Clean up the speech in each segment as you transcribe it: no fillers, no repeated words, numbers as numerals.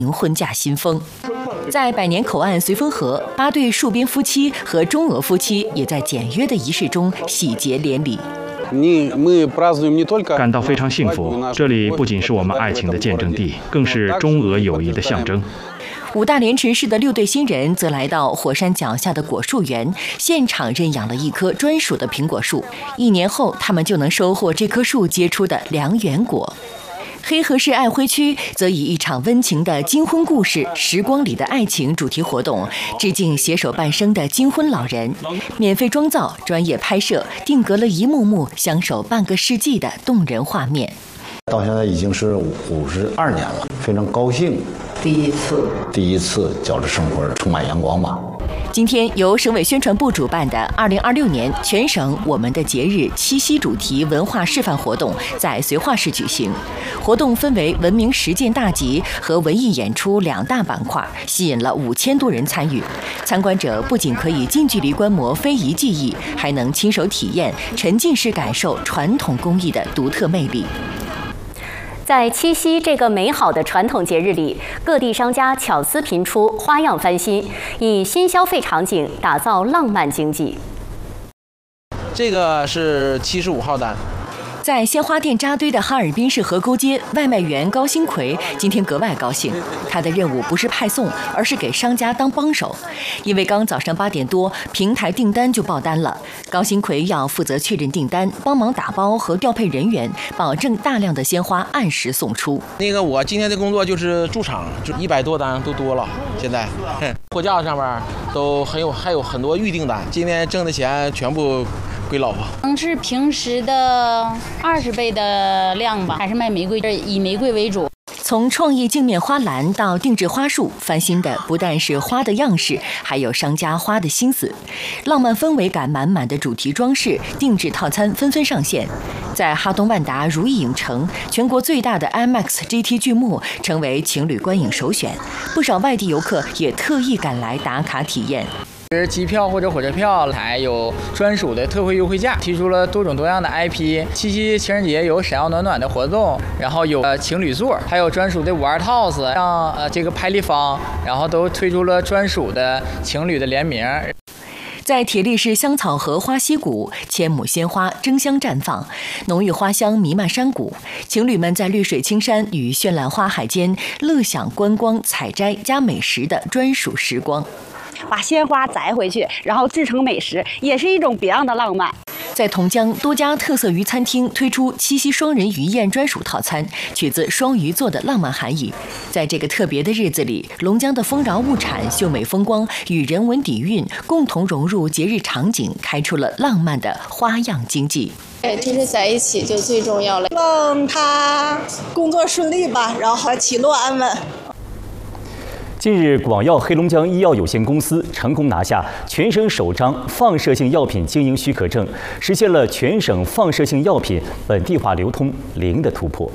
婚嫁新风。在百年口岸绥芬河，8对戍边夫妻和中俄夫妻也在简约的仪式中喜结连理。 感到非常幸福，这里不仅是我们爱情的见证地，更是中俄友谊的象征。 五大连池市的6对新人则来到火山脚下的果树园，现场认养了一棵专属的苹果树。1年后，他们就能收获这棵树结出的良缘果。黑河市爱辉区则以一场温情的金婚故事《时光里的爱情》主题活动，致敬携手半生的金婚老人，免费装造、专业拍摄，定格了一幕幕相守半个世纪的动人画面。 到现在已经是52年了，非常高兴。第一次觉着生活充满阳光吧。 今天由省委宣传部主办的2026年全省我们的节日七夕主题文化示范活动在绥化市举行。活动分为文明实践大集和文艺演出2大板块，吸引了5000多人参与。参观者不仅可以近距离观摩非遗技艺，还能亲手体验、沉浸式感受传统工艺的独特魅力。 在七夕这个美好的传统节日里，各地商家巧思频出，花样翻新，以新消费场景打造浪漫经济。 这个是75号单。 在鲜花店扎堆的哈尔滨市河沟街，外卖员高新奎今天格外高兴。他的任务不是派送，而是给商家当帮手。因为刚早上8点多，平台订单就爆单了。高新奎要负责确认订单，帮忙打包和调配人员，保证大量的鲜花按时送出。 我今天的工作就是驻场，就100多单都多了。现在货架上面还有很多预订单，今天挣的钱全部归老婆。 是平时的20倍的量吧，还是卖玫瑰，以玫瑰为主。 从创意镜面花篮到定制花束，翻新的不但是花的样式，还有商家花的心思。浪漫氛围感满满的主题装饰、定制套餐纷纷上线。在哈东万达如意影城，全国最大的 IMAX GT 剧目成为情侣观影首选，不少外地游客也特意赶来打卡体验。 机票或者火车票还有专属的特惠优惠价，提出了多种多样的 IP。七夕情人节有闪耀暖暖的活动，然后有情侣座，还有专属的52Toss， 像这个拍立方，然后都推出了专属的情侣的联名。 在铁力市香草河花溪谷，千亩鲜花争相绽放，浓郁花香弥漫山谷。情侣们在绿水青山与绚烂花海间，乐享观光、采摘加美食的专属时光。 把鲜花摘回去，然后制成美食，也是一种别样的浪漫。 在同江，多家特色鱼餐厅推出七夕双人鱼宴专属套餐，取自双鱼座的浪漫含义。在这个特别的日子里，龙江的丰饶物产、秀美风光与人文底蕴共同融入节日场景，开出了浪漫的花样经济。 就是在一起就最重要了。 希望他工作顺利吧，然后起落安稳。 近日，广药黑龙江医药有限公司成功拿下全省首张放射性药品经营许可证，实现了全省放射性药品本地化流通零的突破。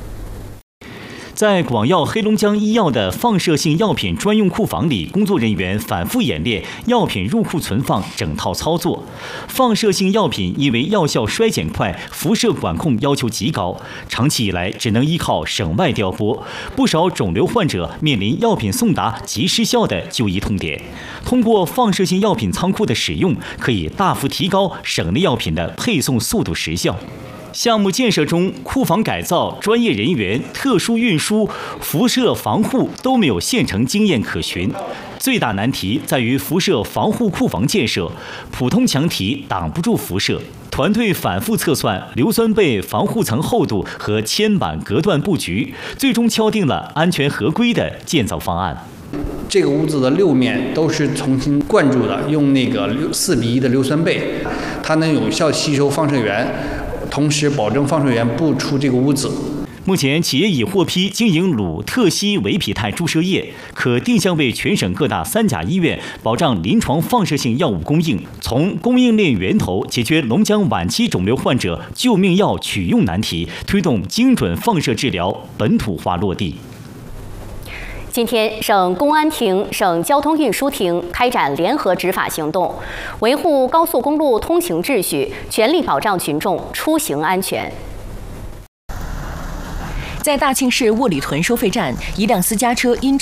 在广药黑龙江医药的放射性药品专用库房里，工作人员反复演练药品入库存放整套操作。放射性药品因为药效衰减快，辐射管控要求极高，长期以来只能依靠省外调拨，不少肿瘤患者面临药品送达即失效的就医痛点。通过放射性药品仓库的使用，可以大幅提高省内药品的配送速度时效。项目建设中，库房改造、专业人员、特殊运输、辐射防护都没有现成经验可循。最大难题在于辐射防护库房建设，普通墙体挡不住辐射。团队反复测算硫酸钡防护层厚度和铅板隔断布局，最终敲定了安全合规的建造方案。 这个屋子的6面都是重新灌注的，用那个4:1的硫酸钡，它能有效吸收放射源。同时保证放射源不出这个屋子。 目前，企业已获批经营鲁特西维匹泰注射液，可定向为全省各大3甲医院保障临床放射性药物供应，从供应链源头解决龙江晚期肿瘤患者救命药取用难题，推动精准放射治疗本土化落地。 今天，省公安厅、省交通运输厅开展联合执法行动，维护高速公路通行秩序，全力保障群众出行安全。 在大庆市沃里屯收费站，一辆私家车因